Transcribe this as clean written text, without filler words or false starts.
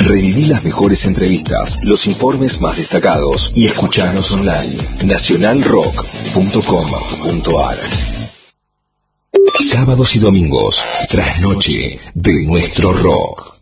Reviví las mejores entrevistas, los informes más destacados y escuchanos online. nacionalrock.com.ar. Sábados y domingos, trasnoche de nuestro rock.